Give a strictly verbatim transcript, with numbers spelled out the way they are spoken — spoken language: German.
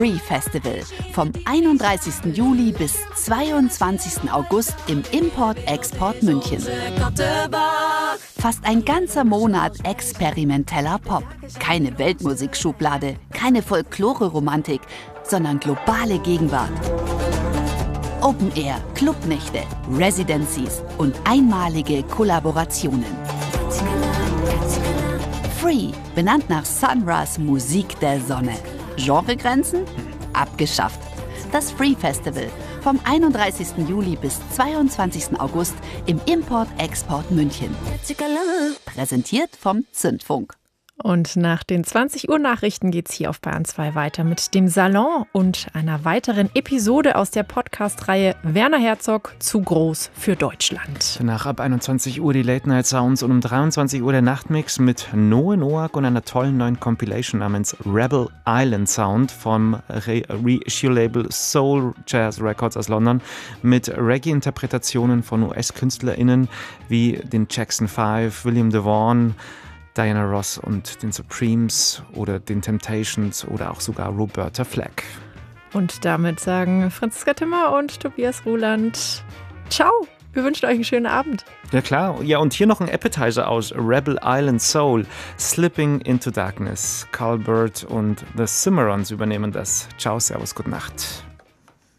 Free Festival vom einunddreißigsten Juli bis zweiundzwanzigsten August im Import-Export München. Fast ein ganzer Monat experimenteller Pop. Keine Weltmusikschublade, keine Folklore-Romantik, sondern globale Gegenwart. Open Air, Clubnächte, Residencies und einmalige Kollaborationen. Free, benannt nach Sun Ra's Musik der Sonne. Genregrenzen? Abgeschafft. Das Free Festival vom einunddreißigsten Juli bis zweiundzwanzigsten August im Import-Export München. Präsentiert vom Zündfunk. Und nach den zwanzig Uhr Nachrichten geht's hier auf Bayern zwei weiter mit dem Salon und einer weiteren Episode aus der Podcast-Reihe Werner Herzog zu groß für Deutschland. Danach ab einundzwanzig Uhr die Late Night Sounds und um dreiundzwanzig Uhr der Nachtmix mit Noe Noack und einer tollen neuen Compilation namens Rebel Island Sound vom Re- Reissue-Label Soul Jazz Records aus London mit Reggae-Interpretationen von U S-KünstlerInnen wie den Jackson Five, William DeVaughn, Diana Ross und den Supremes oder den Temptations oder auch sogar Roberta Flack. Und damit sagen Franziska Timmer und Tobias Ruland ciao, wir wünschen euch einen schönen Abend. Ja klar, ja und hier noch ein Appetizer aus Rebel Island Soul, Slipping into Darkness. Carl Bird und The Cimarrons übernehmen das. Ciao, servus, gute Nacht.